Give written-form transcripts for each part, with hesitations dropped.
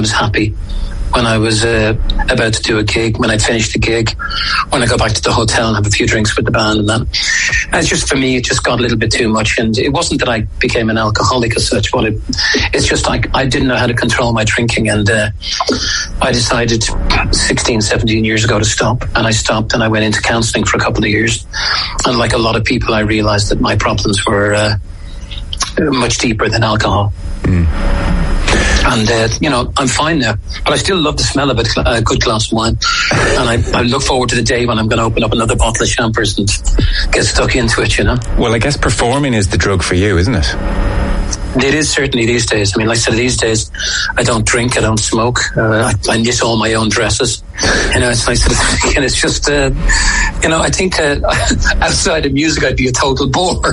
was happy. When I was about to do a gig, when I'd finished the gig, when I go back to the hotel and have a few drinks with the band and that. And it's just, for me, it just got a little bit too much. And it wasn't that I became an alcoholic as such, but it's just like I didn't know how to control my drinking. And I decided 16, 17 years ago to stop. And I stopped and I went into counselling for a couple of years. And like a lot of people, I realised that my problems were much deeper than alcohol. And, I'm fine now. But I still love the smell of a good glass of wine. And I look forward to the day when I'm going to open up another bottle of Champers and get stuck into it, Well, I guess performing is the drug for you, isn't it? It is certainly these days. I mean, like I said, these days I don't drink, I don't smoke. I knit all my own dresses. It's nice. And it's just, I think outside of music I'd be a total bore.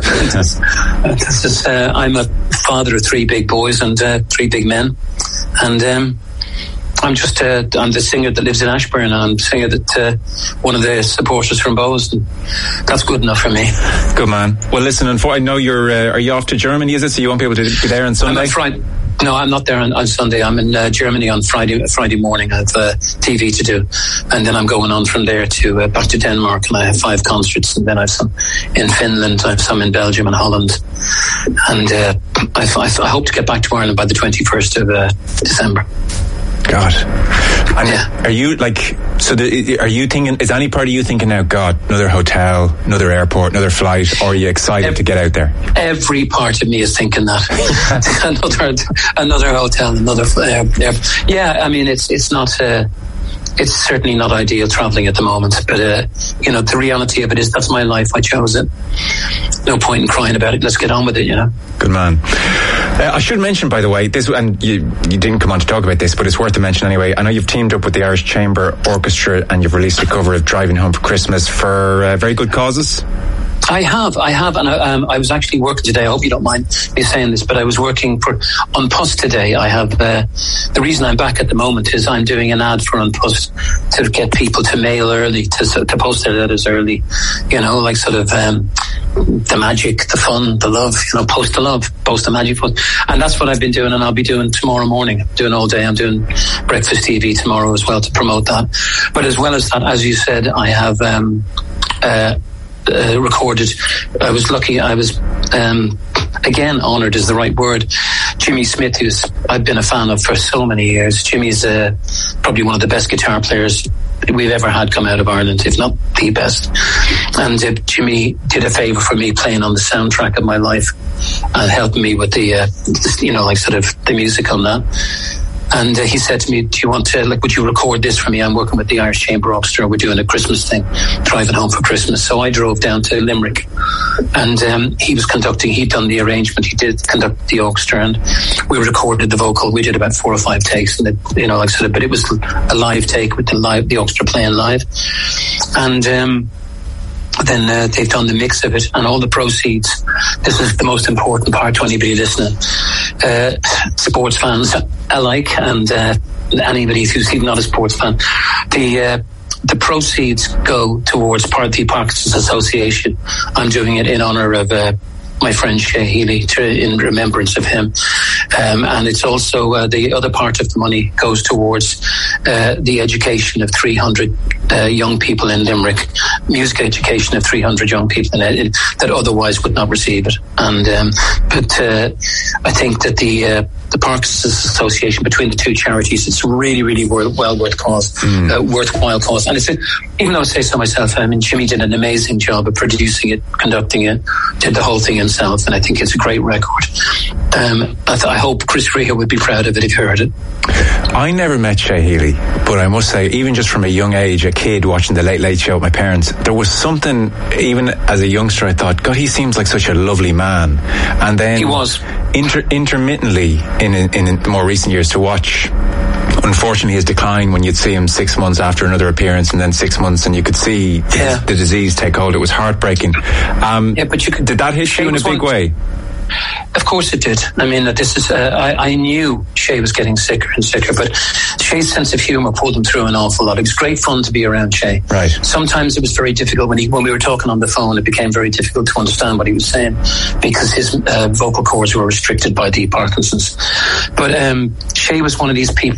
I'm a father of 3 big boys and 3 big men. And I'm just I'm the singer that lives in Ashburn, and I'm the singer that one of the supporters from Bowes, and that's good enough for me. Good man. Well, listen, I know you're are you off to Germany, is it? So you won't be able to be there on Sunday? No, I'm not there on Sunday. I'm in Germany on Friday morning. I have TV to do, and then I'm going on from there to back to Denmark, and I have 5 concerts, and then I have some in Finland, I have some in Belgium and Holland, and I hope to get back to Ireland by the 21st of December. God. Are you are you thinking, is any part of you thinking now, God, another hotel, another airport, another flight, or are you excited to get out there? Every part of me is thinking that. another hotel, another yeah, I mean, it's not it's certainly not ideal traveling at the moment, but the reality of it is that's my life. I chose it. No point in crying about it. Let's get on with it, Good man. I should mention, by the way, this, and you didn't come on to talk about this, but it's worth a mention anyway. I know you've teamed up with the Irish Chamber Orchestra and you've released a cover of Driving Home for Christmas for very good causes. I have, and I was actually working today. I hope you don't mind me saying this, but I was working for An Post today. I have the reason I'm back at the moment is I'm doing an ad for An Post to get people to mail early, to post their letters early. Like sort of the magic, the fun, the love. Post the love, post the magic fun, and that's what I've been doing, and I'll be doing tomorrow morning. I'm doing all day. I'm doing breakfast TV tomorrow as well to promote that. But as well as that, as you said, I have recorded. I was lucky. I was again honoured is the right word. Jimmy Smith, who's I've been a fan of for so many years. Jimmy's probably one of the best guitar players we've ever had come out of Ireland, if not the best. And Jimmy did a favour for me, playing on the soundtrack of my life and helping me with the sort of the music on that. And he said to me, do you want to, would you record this for me? I'm working with the Irish Chamber Orchestra. We're doing a Christmas thing, Driving Home for Christmas. So I drove down to Limerick, and he was conducting, he'd done the arrangement, he did conduct the orchestra, and we recorded the vocal. We did about 4 or 5 takes, and but it was a live take with the orchestra playing live. And then they've done the mix of it, and all the proceeds, this is the most important part to anybody listening, sports fans alike, and anybody who's even not a sports fan, the proceeds go towards the Parkinson's Association. I'm doing it in honour of my friend Shea Healy, in remembrance of him. And it's also the other part of the money goes towards the education of 300 young people in Limerick, music education of 300 young people that otherwise would not receive it. And but I think that the Parkinson's Association, between the 2 charities, it's really, really worthwhile cause. And it's even though I say so myself, I mean, Jimmy did an amazing job of producing it, conducting it, did the whole thing himself, and I think it's a great record. I hope Chris Rea would be proud of it if you heard it. I never met Shea Healy, but I must say, even just from a young age, a kid watching the Late Late Show with my parents, there was something, even as a youngster, I thought, God, he seems like such a lovely man. And then he was intermittently in more recent years to watch, unfortunately, his decline, when you'd see him 6 months after another appearance, and then 6 months, and you could see the disease take hold. It was heartbreaking. But did that hit you in a big way? Of course it did. I mean, this is. I knew Shea was getting sicker and sicker, but Shea's sense of humour pulled him through an awful lot. It was great fun to be around Shea. Right. Sometimes it was very difficult when we were talking on the phone. It became very difficult to understand what he was saying because his vocal cords were restricted by the Parkinson's. But Shea was one of these people